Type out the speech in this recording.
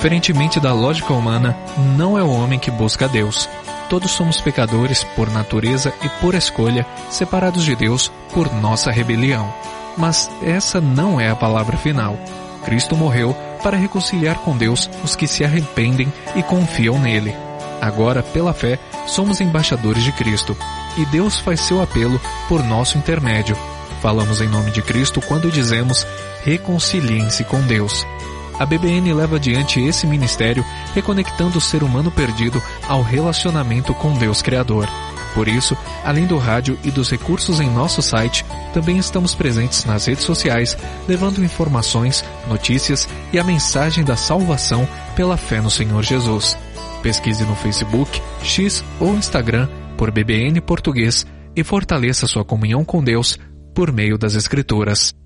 Diferentemente da lógica humana, não é o homem que busca a Deus. Todos somos pecadores por natureza e por escolha, separados de Deus por nossa rebelião. Mas essa não é a palavra final. Cristo morreu para reconciliar com Deus os que se arrependem e confiam nele. Agora, pela fé, somos embaixadores de Cristo, e Deus faz seu apelo por nosso intermédio. Falamos em nome de Cristo quando dizemos: reconciliem-se com Deus. A BBN leva adiante esse ministério, reconectando o ser humano perdido ao relacionamento com Deus Criador. Por isso, além do rádio e dos recursos em nosso site, também estamos presentes nas redes sociais, levando informações, notícias e a mensagem da salvação pela fé no Senhor Jesus. Pesquise no Facebook, X ou Instagram por BBN Português e fortaleça sua comunhão com Deus por meio das Escrituras.